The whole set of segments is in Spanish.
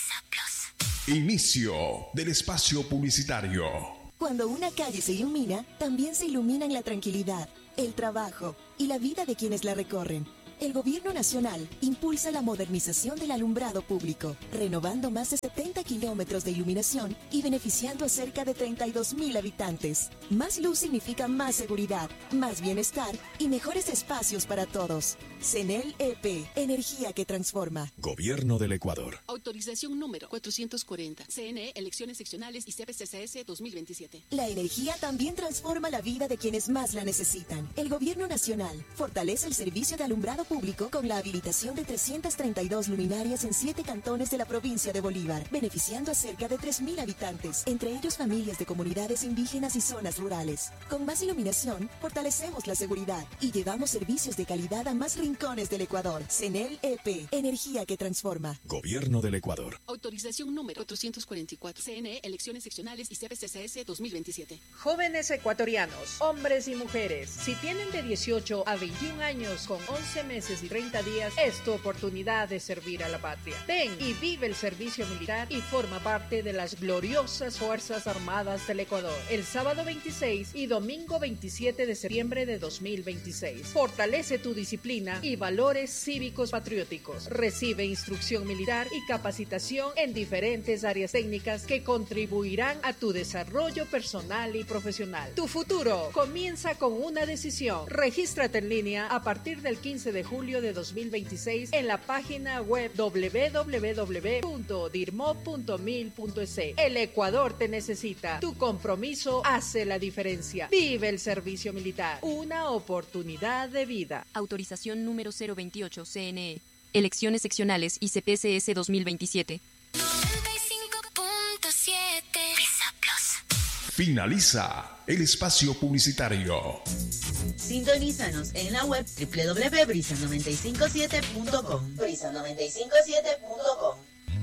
Inicio del espacio publicitario. Cuando una calle se ilumina, también se iluminan la tranquilidad, el trabajo y la vida de quienes la recorren. El Gobierno Nacional impulsa la modernización del alumbrado público, renovando más de 70 kilómetros de iluminación y beneficiando a cerca de 32,000 habitantes. Más luz significa más seguridad, más bienestar y mejores espacios para todos. CNEL EP, energía que transforma. Gobierno del Ecuador. Autorización número 440. CNE, elecciones seccionales y CPCCS 2027. La energía también transforma la vida de quienes más la necesitan. El Gobierno Nacional fortalece el servicio de alumbrado público con la habilitación de 332 luminarias en 7 cantones de la provincia de Bolívar, beneficiando a cerca de 3,000 habitantes, entre ellos familias de comunidades indígenas y zonas rurales. Con más iluminación, fortalecemos la seguridad y llevamos servicios de calidad a más rincones del Ecuador. CNEL EP, energía que transforma. Gobierno del Ecuador. Autorización número 444. CNE, elecciones seccionales y CPCCS 2027. Jóvenes ecuatorianos, hombres y mujeres, si tienen de 18 a 21 años con 11 meses y 30 días, es tu oportunidad de servir a la patria. Ven y vive el servicio militar y forma parte de las gloriosas Fuerzas Armadas del Ecuador. El sábado 26 y domingo 27 de septiembre de 2026. Fortalece tu disciplina y valores cívicos patrióticos. Recibe instrucción militar y capacitación en diferentes áreas técnicas que contribuirán a tu desarrollo personal y profesional. Tu futuro comienza con una decisión. Regístrate en línea a partir del 15 de julio de 2026 en la página web www.dirmo.mil.es. El Ecuador te necesita. Tu compromiso hace la diferencia. Vive el servicio militar. Una oportunidad de vida. Autorización número 028 CNE. Elecciones seccionales y CPCS 2027. 95.7 Brisa Plus. Finaliza el espacio publicitario. Sintonízanos en la web www.brisa957.com. Brisa957.com.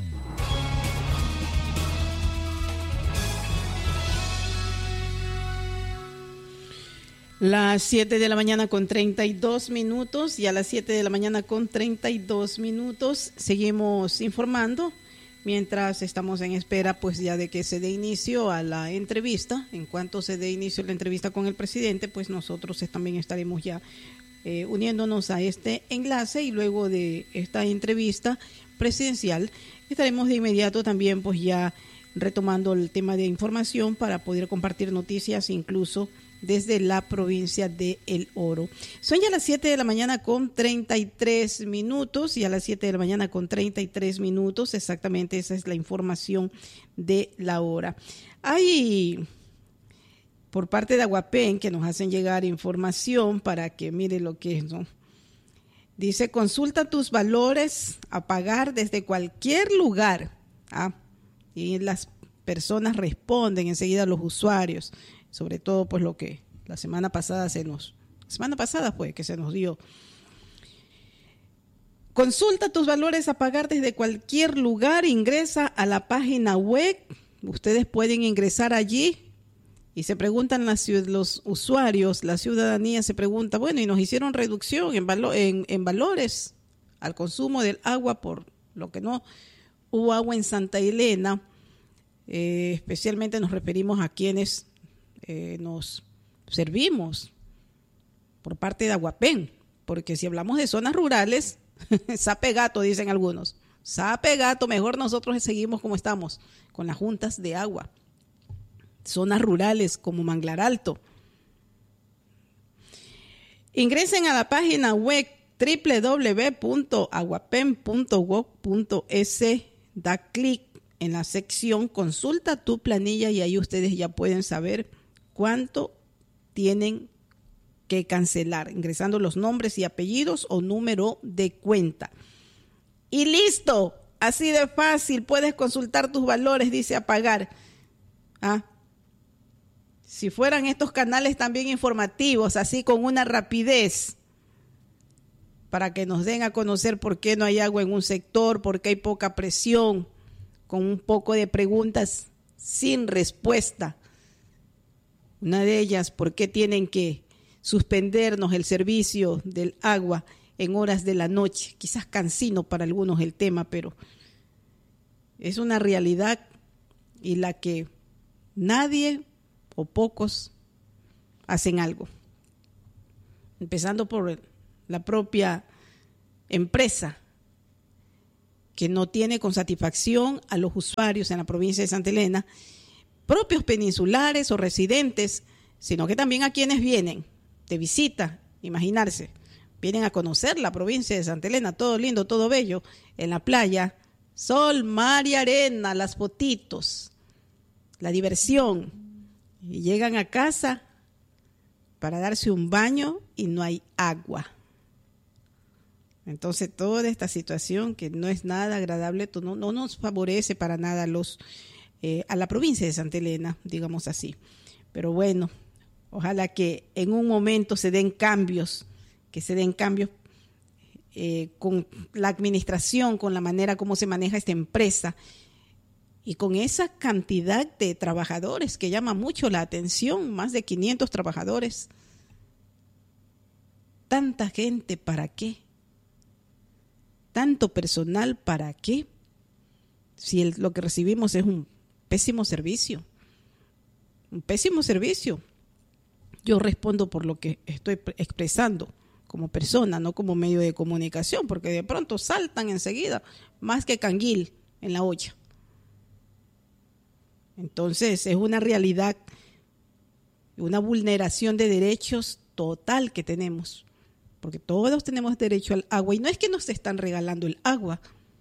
Las 7 de la mañana con 32 minutos y a las 7 de la mañana con 32 minutos seguimos informando mientras estamos en espera pues ya de que se dé inicio a la entrevista. En cuanto se dé inicio a la entrevista con el presidente, pues nosotros también estaremos ya uniéndonos a este enlace y luego de esta entrevista presidencial estaremos de inmediato también pues ya retomando el tema de información para poder compartir noticias incluso desde la provincia de El Oro. Son ya las 7 de la mañana con 33 minutos y a las 7 de la mañana con 33 minutos, exactamente esa es la información de la hora. Hay por parte de Aguapen que nos hacen llegar información para que mire lo que es, ¿no? Dice, consulta tus valores a pagar desde cualquier lugar. Y las personas responden enseguida, los usuarios, sobre todo pues lo que la semana pasada fue que se nos dio. Consulta tus valores a pagar desde cualquier lugar, ingresa a la página web, ustedes pueden ingresar allí y se preguntan los usuarios, la ciudadanía se pregunta, bueno, y nos hicieron reducción en valores al consumo del agua, por lo que no hubo agua en Santa Elena, especialmente nos referimos a quienes nos servimos por parte de Aguapen, porque si hablamos de zonas rurales, sape gato, dicen algunos, sape gato, mejor nosotros seguimos como estamos, con las juntas de agua. Zonas rurales como Manglar Alto. Ingresen a la página web www.aguapen.gov.es, da clic en la sección consulta tu planilla y ahí ustedes ya pueden saber cuánto tienen que cancelar, ingresando los nombres y apellidos o número de cuenta. Y listo, así de fácil, puedes consultar tus valores, dice a pagar. Si fueran estos canales también informativos, así con una rapidez, para que nos den a conocer por qué no hay agua en un sector, por qué hay poca presión, con un poco de preguntas sin respuesta. Una de ellas, ¿por qué tienen que suspendernos el servicio del agua en horas de la noche? Quizás cansino para algunos el tema, pero es una realidad y la que nadie o pocos hacen algo. Empezando por la propia empresa, que no tiene con satisfacción a los usuarios en la provincia de Santa Elena, propios peninsulares o residentes, sino que también a quienes vienen de visita, imaginarse, vienen a conocer la provincia de Santa Elena, todo lindo, todo bello, en la playa, sol, mar y arena, las fotitos, la diversión, y llegan a casa para darse un baño y no hay agua. Entonces toda esta situación que no es nada agradable, no nos favorece para nada a la provincia de Santa Elena, digamos así. Pero bueno, ojalá que en un momento se den cambios, con la administración, con la manera como se maneja esta empresa y con esa cantidad de trabajadores que llama mucho la atención, más de 500 trabajadores. Tanta gente, ¿para qué? Tanto personal, ¿para qué? Si lo que recibimos es un pésimo servicio. Un pésimo servicio. Yo respondo por lo que estoy expresando como persona, no como medio de comunicación, porque de pronto saltan enseguida, más que canguil en la olla. Entonces es una realidad, una vulneración de derechos total que tenemos, porque todos tenemos derecho al agua, y no es que nos están regalando el agua,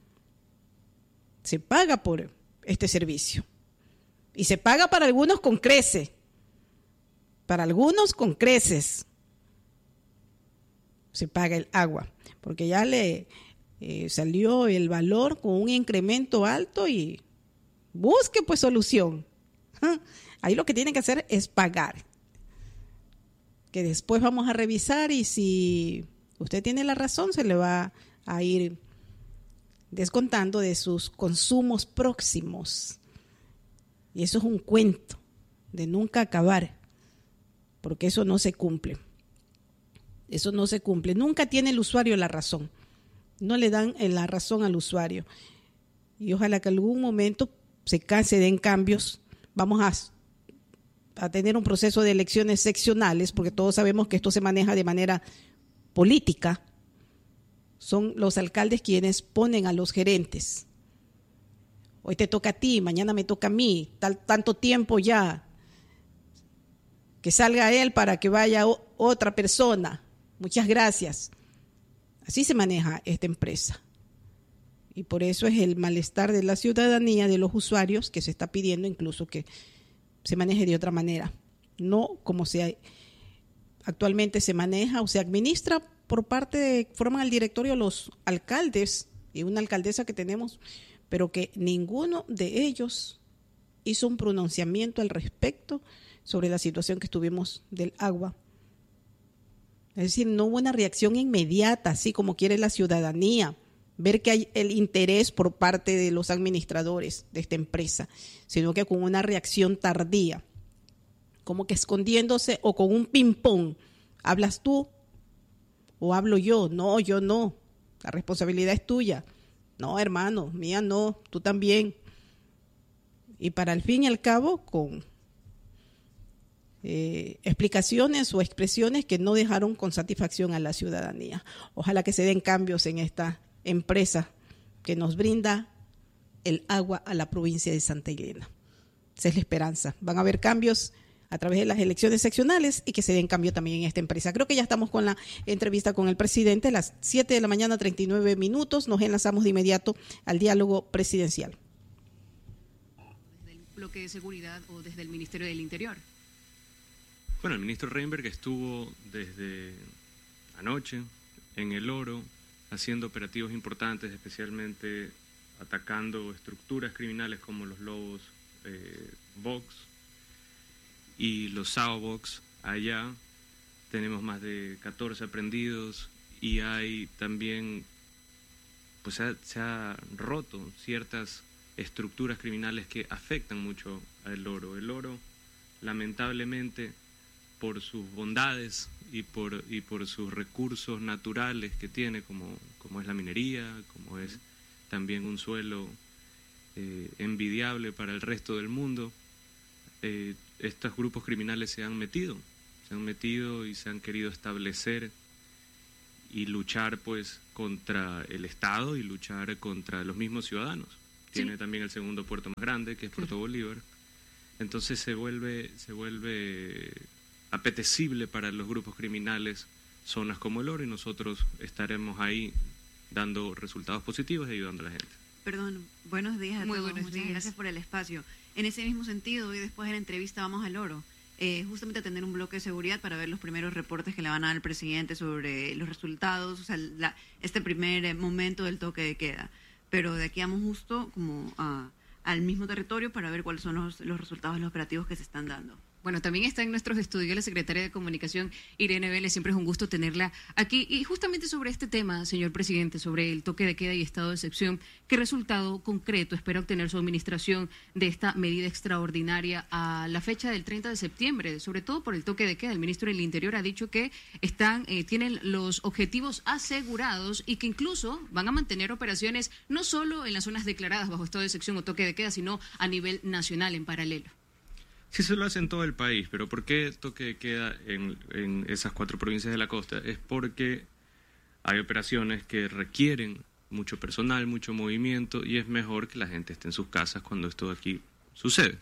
se paga por este servicio, y se paga para algunos con creces, se paga el agua, porque ya le salió el valor con un incremento alto y busque pues solución. Ahí lo que tienen que hacer es pagar, que después vamos a revisar y si usted tiene la razón se le va a ir descontando de sus consumos próximos. Y eso es un cuento de nunca acabar, porque eso no se cumple. Eso no se cumple. Nunca tiene el usuario la razón. No le dan la razón al usuario. Y ojalá que en algún momento se den cambios. Vamos a tener un proceso de elecciones seccionales, porque todos sabemos que esto se maneja de manera política. Son los alcaldes quienes ponen a los gerentes. Hoy te toca a ti, mañana me toca a mí, tanto tiempo ya. Que salga él para que vaya otra persona. Muchas gracias. Así se maneja esta empresa. Y por eso es el malestar de la ciudadanía, de los usuarios, que se está pidiendo incluso que se maneje de otra manera. No como actualmente se maneja o se administra forman el directorio los alcaldes y una alcaldesa que tenemos, pero que ninguno de ellos hizo un pronunciamiento al respecto sobre la situación que tuvimos del agua. Es decir, no hubo una reacción inmediata, así como quiere la ciudadanía, ver que hay el interés por parte de los administradores de esta empresa, sino que con una reacción tardía, como que escondiéndose o con un ping-pong. ¿Hablas tú o hablo yo? No, yo no. La responsabilidad es tuya. No, hermano, mía no, tú también. Y para el fin y al cabo, con explicaciones o expresiones que no dejaron con satisfacción a la ciudadanía. Ojalá que se den cambios en esta empresa que nos brinda el agua a la provincia de Santa Elena. Esa es la esperanza. Van a haber cambios a través de las elecciones seccionales y que se den cambio también en esta empresa. Creo que ya estamos con la entrevista con el presidente. A las 7 de la mañana, 39 minutos. Nos enlazamos de inmediato al diálogo presidencial. ¿Desde el bloque de seguridad o desde el Ministerio del Interior? Bueno, el ministro Reinberg estuvo desde anoche en El Oro haciendo operativos importantes, especialmente atacando estructuras criminales como los Lobos Box y los Sao Box. Allá tenemos más de 14 aprehendidos y hay también, pues se ha roto ciertas estructuras criminales que afectan mucho a El Oro. El Oro, lamentablemente, por sus bondades y por sus recursos naturales que tiene, como es la minería, como es también un suelo envidiable para el resto del mundo, estos grupos criminales se han metido y se han querido establecer y luchar pues contra el Estado y luchar contra los mismos ciudadanos. Sí. Tiene también el segundo puerto más grande, que es Puerto Bolívar. Entonces se vuelve apetecible para los grupos criminales zonas como el Oro, y nosotros estaremos ahí dando resultados positivos y ayudando a la gente. Perdón, buenos días a Muy todos. buenos Muchas días. gracias por el espacio. En ese mismo sentido, hoy después de la entrevista vamos al Oro, justamente a tener un bloque de seguridad para ver los primeros reportes que le van a dar al presidente sobre los resultados, o sea, este primer momento del toque de queda. Pero de aquí vamos justo como al mismo territorio para ver cuáles son los resultados de los operativos que se están dando. Bueno, también está en nuestros estudios la secretaria de Comunicación, Irene Vélez. Siempre es un gusto tenerla aquí. Y justamente sobre este tema, señor presidente, sobre el toque de queda y estado de excepción, ¿qué resultado concreto espera obtener su administración de esta medida extraordinaria a la fecha del 30 de septiembre? Sobre todo por el toque de queda. El ministro del Interior ha dicho que tienen los objetivos asegurados y que incluso van a mantener operaciones no solo en las zonas declaradas bajo estado de excepción o toque de queda, sino a nivel nacional en paralelo. Sí, se lo hace en todo el país, pero ¿por qué toque de queda en esas 4 provincias de la costa? Es porque hay operaciones que requieren mucho personal, mucho movimiento, y es mejor que la gente esté en sus casas cuando esto aquí sucede.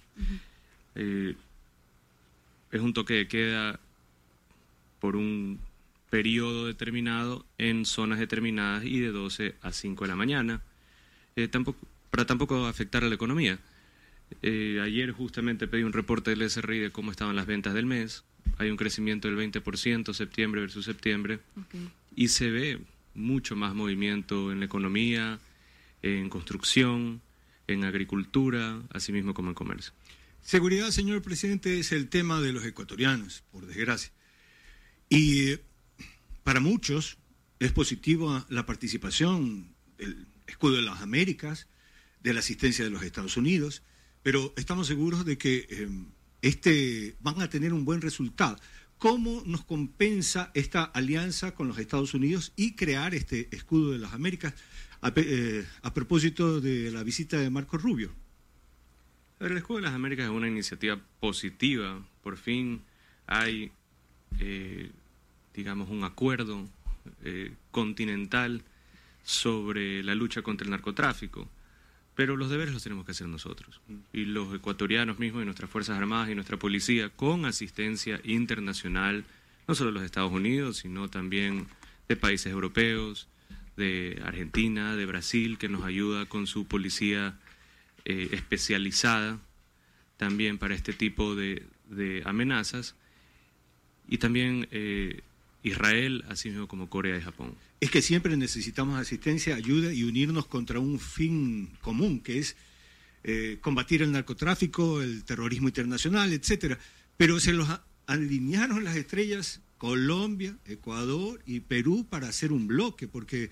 Es un toque de queda por un periodo determinado en zonas determinadas y de 12 a 5 de la mañana, para tampoco afectar a la economía. Ayer justamente pedí un reporte del SRI de cómo estaban las ventas del mes. Hay un crecimiento del 20% septiembre versus septiembre. Okay. Y se ve mucho más movimiento en la economía, en construcción, en agricultura, así mismo como en comercio. Seguridad, señor presidente, es el tema de los ecuatorianos, por desgracia. Y para muchos es positiva la participación del Escudo de las Américas, de la asistencia de los Estados Unidos, pero estamos seguros de que van a tener un buen resultado. ¿Cómo nos compensa esta alianza con los Estados Unidos y crear este Escudo de las Américas a propósito de la visita de Marco Rubio? A ver, el Escudo de las Américas es una iniciativa positiva. Por fin hay, digamos, un acuerdo continental sobre la lucha contra el narcotráfico. Pero los deberes los tenemos que hacer nosotros. Y los ecuatorianos mismos y nuestras Fuerzas Armadas y nuestra policía, con asistencia internacional, no solo de los Estados Unidos, sino también de países europeos, de Argentina, de Brasil, que nos ayuda con su policía especializada también para este tipo de amenazas. Y también Israel, así mismo como Corea y Japón. Es que siempre necesitamos asistencia, ayuda y unirnos contra un fin común, que es combatir el narcotráfico, el terrorismo internacional, etcétera. Pero se los alinearon las estrellas Colombia, Ecuador y Perú para hacer un bloque, porque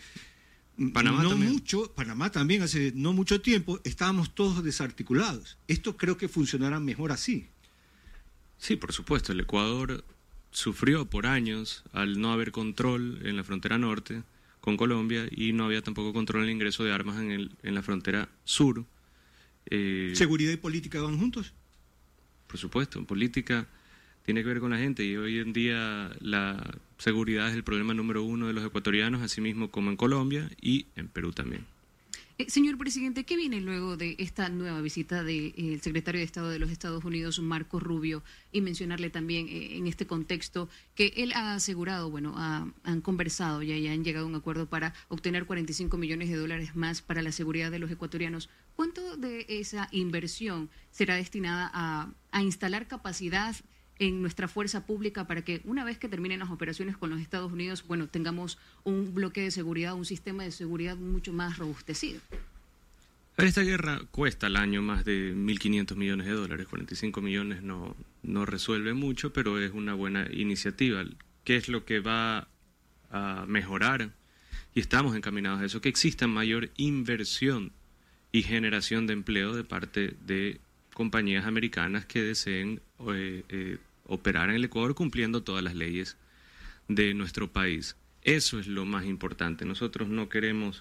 Panamá también hace no mucho tiempo estábamos todos desarticulados. Esto creo que funcionará mejor así. Sí, por supuesto. El Ecuador sufrió por años al no haber control en la frontera norte con Colombia y no había tampoco control en el ingreso de armas en la frontera sur. ¿Seguridad y política van juntos? Por supuesto, política tiene que ver con la gente y hoy en día la seguridad es el problema número 1 de los ecuatorianos, así mismo como en Colombia y en Perú también. Señor presidente, ¿qué viene luego de esta nueva visita del secretario de Estado de los Estados Unidos, Marco Rubio? Y mencionarle también en este contexto que él ha asegurado, han conversado y han llegado a un acuerdo para obtener $45 millones más para la seguridad de los ecuatorianos. ¿Cuánto de esa inversión será destinada a instalar capacidad en nuestra fuerza pública para que una vez que terminen las operaciones con los Estados Unidos, tengamos un bloque de seguridad, un sistema de seguridad mucho más robustecido? Esta guerra cuesta al año más de $1.500 millones, 45 millones no resuelve mucho, pero es una buena iniciativa. ¿Qué es lo que va a mejorar? Y estamos encaminados a eso, que exista mayor inversión y generación de empleo de parte de compañías americanas que deseen operar en el Ecuador cumpliendo todas las leyes de nuestro país. Eso es lo más importante. Nosotros no queremos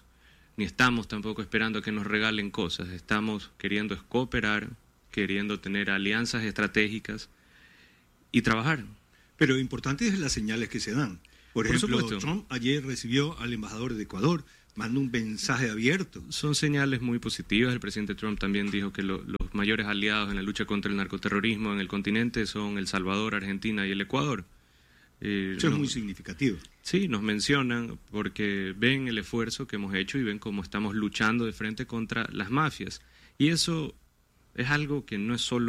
ni estamos tampoco esperando que nos regalen cosas. Estamos queriendo cooperar, queriendo tener alianzas estratégicas y trabajar. Pero importante es las señales que se dan. Por ejemplo, supuesto. Trump ayer recibió al embajador de Ecuador, mandó un mensaje abierto. Son señales muy positivas. El presidente Trump también dijo que los mayores aliados en la lucha contra el narcoterrorismo en el continente son El Salvador, Argentina y el Ecuador. Eso es muy significativo. Sí, nos mencionan porque ven el esfuerzo que hemos hecho y ven cómo estamos luchando de frente contra las mafias. Y eso es algo que no es solo